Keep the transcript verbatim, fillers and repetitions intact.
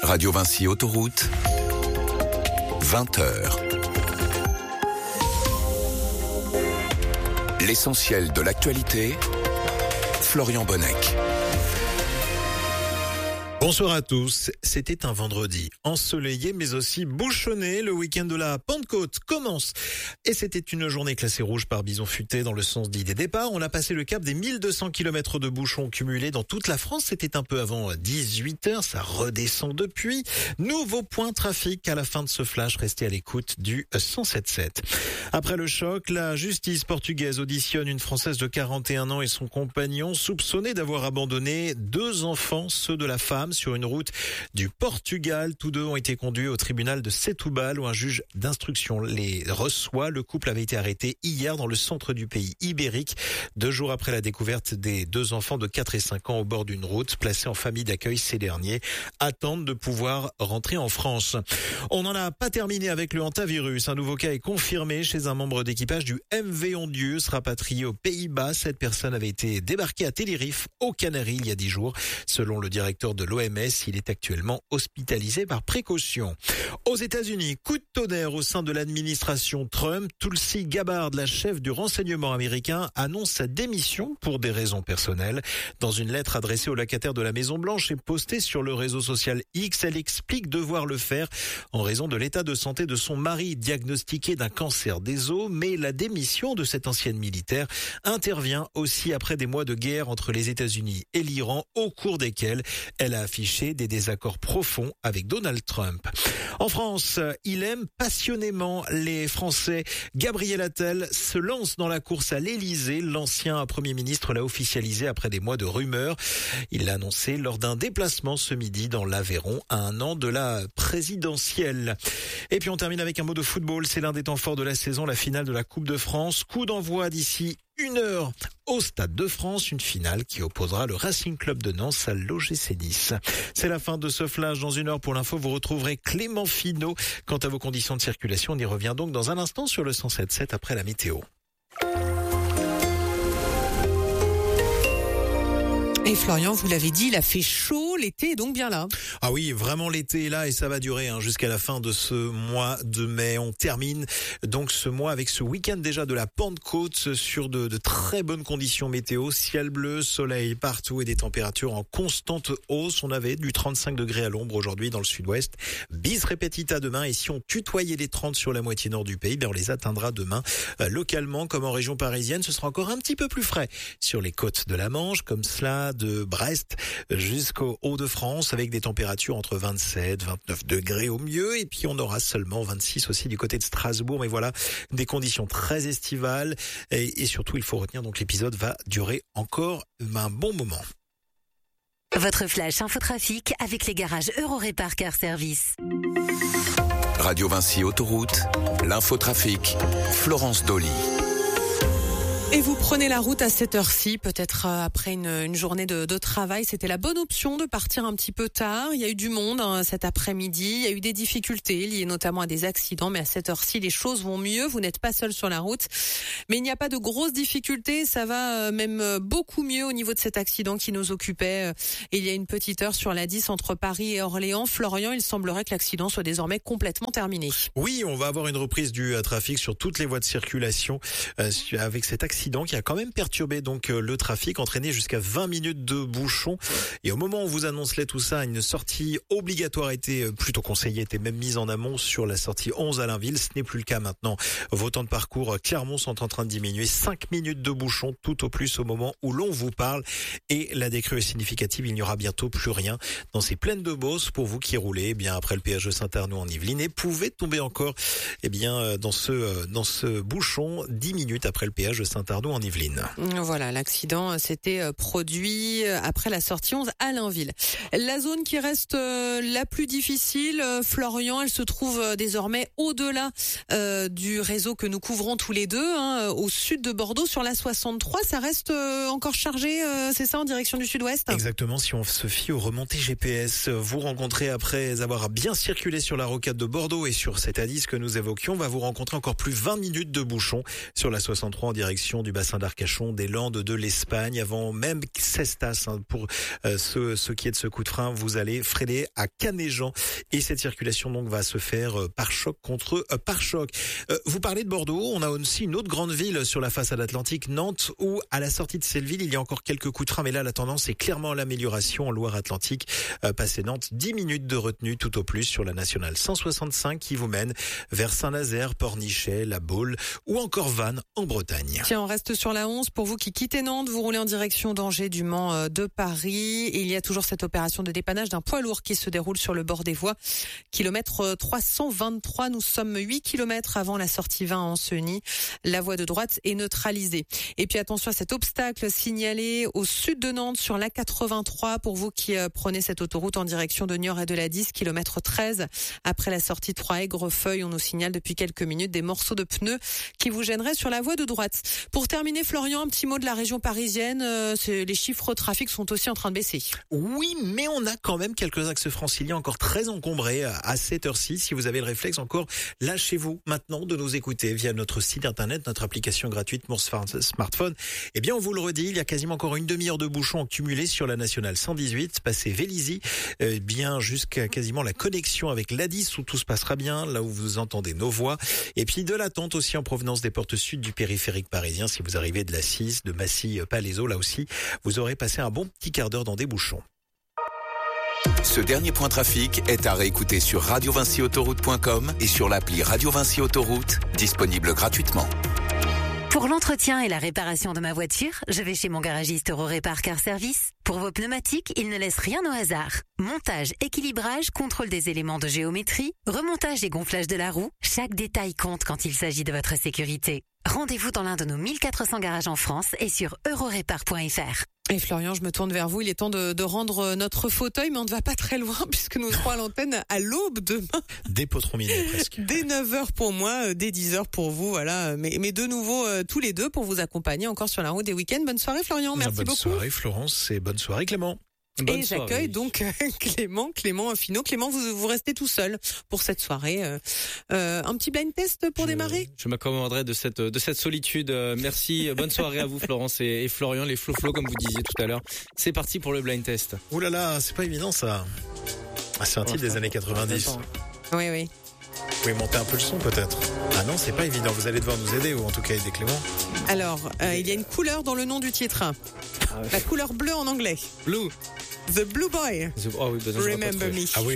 Radio Vinci Autoroute, vingt heures. L'essentiel de l'actualité, Florian Bonnec. Bonsoir à tous. C'était un vendredi ensoleillé mais aussi bouchonné. Le week-end de la Pentecôte commence. Et c'était une journée classée rouge par Bison Futé dans le sens dit des départs. On a passé le cap des mille deux cents kilomètres de bouchons cumulés dans toute la France. C'était un peu avant dix-huit heures. Ça redescend depuis. Nouveau point trafic à la fin de ce flash. Restez à l'écoute du cent sept sept. Après le choc, la justice portugaise auditionne une Française de quarante et un ans et son compagnon soupçonnés d'avoir abandonné deux enfants, ceux de la femme, sur une route du Portugal. Tous deux ont été conduits au tribunal de Setúbal où un juge d'instruction les reçoit. Le couple avait été arrêté hier dans le centre du pays ibérique, deux jours après la découverte des deux enfants de quatre et cinq ans au bord d'une route. Placés en famille d'accueil, ces derniers attendent de pouvoir rentrer en France. On n'en a pas terminé avec le hantavirus. Un nouveau cas est confirmé chez un membre d'équipage du M V Ondieux, rapatrié aux Pays-Bas. Cette personne avait été débarquée à Tenerife, aux Canaries, il y a dix jours. Selon le directeur de l'O M S, il est actuellement hospitalisé par précaution. Aux États-Unis, coup de tonnerre au sein de l'administration Trump. Tulsi Gabbard, la chef du renseignement américain, annonce sa démission pour des raisons personnelles. Dans une lettre adressée aux locataires de la Maison-Blanche et postée sur le réseau social X, elle explique devoir le faire en raison de l'état de santé de son mari, diagnostiqué d'un cancer des os. Mais la démission de cette ancienne militaire intervient aussi après des mois de guerre entre les États-Unis et l'Iran, au cours desquels elle a affiché des désaccords profonds avec Donald Trump. En France, il aime passionnément les Français. Gabriel Attal se lance dans la course à l'Élysée. L'ancien Premier ministre l'a officialisé après des mois de rumeurs. Il l'a annoncé lors d'un déplacement ce midi dans l'Aveyron à un an de la présidentielle. Et puis on termine avec un mot de football. C'est l'un des temps forts de la saison, la finale de la Coupe de France. Coup d'envoi d'ici une heure au Stade de France, une finale qui opposera le Racing Club de Nantes à l'O G C Nice. C'est la fin de ce flash. Dans une heure pour l'info, vous retrouverez Clément Finot. Quant à vos conditions de circulation, on y revient donc dans un instant sur le cent sept sept après la météo. Et Florian, vous l'avez dit, il a fait chaud, l'été est donc bien là. Ah oui, vraiment l'été est là et ça va durer hein, jusqu'à la fin de ce mois de mai. On termine donc ce mois avec ce week-end déjà de la Pentecôte sur de, de très bonnes conditions météo. Ciel bleu, soleil partout et des températures en constante hausse. On avait du trente-cinq degrés à l'ombre aujourd'hui dans le sud-ouest. Bis repetita demain et si on tutoyait les trente sur la moitié nord du pays, ben on les atteindra demain euh, localement comme en région parisienne. Ce sera encore un petit peu plus frais sur les côtes de la Manche comme cela, de Brest jusqu'au Hauts-de-France avec des températures entre vingt-sept, vingt-neuf degrés au mieux et puis on aura seulement vingt-six aussi du côté de Strasbourg. Mais voilà, des conditions très estivales et, et surtout il faut retenir donc l'épisode va durer encore un bon moment. Votre flash infotrafic avec les garages Eurorépar Car Service. Radio Vinci Autoroute, l'infotrafic, Florence Dolly. Et vous prenez la route à cette heure-ci, peut-être après une, une journée de, de travail. C'était la bonne option de partir un petit peu tard. Il y a eu du monde hein, cet après-midi. Il y a eu des difficultés liées notamment à des accidents. Mais à cette heure-ci, les choses vont mieux. Vous n'êtes pas seul sur la route. Mais il n'y a pas de grosses difficultés. Ça va même beaucoup mieux au niveau de cet accident qui nous occupait il y a une petite heure sur la dix entre Paris et Orléans. Florian, il semblerait que l'accident soit désormais complètement terminé. Oui, on va avoir une reprise du trafic sur toutes les voies de circulation euh, avec cet accident qui a quand même perturbé donc le trafic, entraîné jusqu'à vingt minutes de bouchons. Et au moment où on vous annonçait tout ça, une sortie obligatoire était plutôt conseillée, était même mise en amont sur la sortie onze à Blainville. Ce n'est plus le cas maintenant. Vos temps de parcours Clermont sont en train de diminuer. cinq minutes de bouchons tout au plus au moment où l'on vous parle. Et la décrue est significative. Il n'y aura bientôt plus rien dans ces plaines de Beauce pour vous qui roulez eh bien après le péage de Saint-Arnoux en Yvelines et pouvez tomber encore eh bien dans ce dans ce bouchon dix minutes après le péage de Saint-Arnoux en Yvelines. Voilà, l'accident s'était produit après la sortie onze à Blainville. La zone qui reste la plus difficile, Florian, elle se trouve désormais au-delà euh, du réseau que nous couvrons tous les deux, hein, au sud de Bordeaux, sur la soixante-trois. Ça reste encore chargé, euh, c'est ça, en direction du sud-ouest ? Exactement, si on se fie aux remontées G P S. Vous rencontrez, après avoir bien circulé sur la rocade de Bordeaux et sur cette A dix que nous évoquions, va vous rencontrer encore plus vingt minutes de bouchons sur la soixante-trois en direction circulation du bassin d'Arcachon, des Landes, de l'Espagne, avant même Cestas. Hein, pour euh, ce, ce qui est de ce coup de frein, vous allez freiner à Canéjan. Et cette circulation donc va se faire euh, par choc contre euh, par choc. Euh, vous parlez de Bordeaux, on a aussi une autre grande ville sur la façade atlantique, Nantes, où à la sortie de cette ville, il y a encore quelques coups de frein. Mais là, la tendance est clairement à l'amélioration en Loire-Atlantique. Euh, passé Nantes, dix minutes de retenue tout au plus sur la nationale cent soixante-cinq qui vous mène vers Saint-Nazaire, Pornichet, La Baule ou encore Vannes en Bretagne. Tiens, on reste sur la onze. Pour vous qui quittez Nantes, vous roulez en direction d'Angers, du Mans, de Paris. Et il y a toujours cette opération de dépannage d'un poids lourd qui se déroule sur le bord des voies. Kilomètre trois cent vingt-trois, nous sommes huit kilomètres avant la sortie vingt en Cenis. La voie de droite est neutralisée. Et puis attention à cet obstacle signalé au sud de Nantes sur l'A quatre-vingt-trois pour vous qui prenez cette autoroute en direction de Niort et de la dix, kilomètre treize. Après la sortie trois Aigrefeuille, on nous signale depuis quelques minutes des morceaux de pneus qui vous gêneraient sur la voie de droite. Pour terminer, Florian, un petit mot de la région parisienne. Euh, les chiffres de trafic sont aussi en train de baisser. Oui, mais on a quand même quelques axes franciliens encore très encombrés à cette heure-ci. Si vous avez le réflexe encore, lâchez-vous maintenant de nous écouter via notre site internet, notre application gratuite pour smartphone. Eh bien, on vous le redit, il y a quasiment encore une demi-heure de bouchons cumulés sur la nationale cent dix-huit, passé Vélizy, euh, bien jusqu'à quasiment la connexion avec l'A dix où tout se passera bien, là où vous entendez nos voix. Et puis de l'attente aussi en provenance des portes sud du périphérique parisien. Si vous arrivez de la six, de Massy-Palaiseau, là aussi, vous aurez passé un bon petit quart d'heure dans des bouchons. Ce dernier point trafic est à réécouter sur radio vinci autoroute point com et sur l'appli Radio Vinci Autoroute, disponible gratuitement. Pour l'entretien et la réparation de ma voiture, je vais chez mon garagiste Eurorépar Car Service. Pour vos pneumatiques, il ne laisse rien au hasard. Montage, équilibrage, contrôle des éléments de géométrie, remontage et gonflage de la roue, chaque détail compte quand il s'agit de votre sécurité. Rendez-vous dans l'un de nos mille quatre cents garages en France et sur eurorépar point f r. Et Florian, je me tourne vers vous. Il est temps de, de rendre notre fauteuil, mais on ne va pas très loin puisque nous serons à l'antenne à l'aube demain. Des pots trop mignons presque. Dès neuf heures pour moi, dès dix heures pour vous. Voilà. Mais, mais de nouveau, euh, tous les deux pour vous accompagner encore sur la route des week-ends. Bonne soirée Florian, merci bonne beaucoup. Bonne soirée Florence et bonne soirée Clément. Bonne et j'accueille soirée. donc euh, Clément, Clément Finot. Clément, vous, vous restez tout seul pour cette soirée. Euh, euh, un petit blind test pour je, démarrer. Je m'accommoderai de cette de cette solitude. Euh, merci. Bonne soirée à vous Florence et, et Florian, les floflo comme vous disiez tout à l'heure. C'est parti pour le blind test. Ouh là là, c'est pas évident ça. Ah, c'est un titre des années quatre-vingt-dix. Oui, oui. Vous pouvez monter un peu le son peut-être. Ah non, c'est pas évident. Vous allez devoir nous aider ou en tout cas aider Clément. Alors, euh, il y a une couleur dans le nom du titre. Ah ouais. La couleur bleue en anglais. Blue. The Blue Boy. The... Oh oui, Remember me. Ah oui.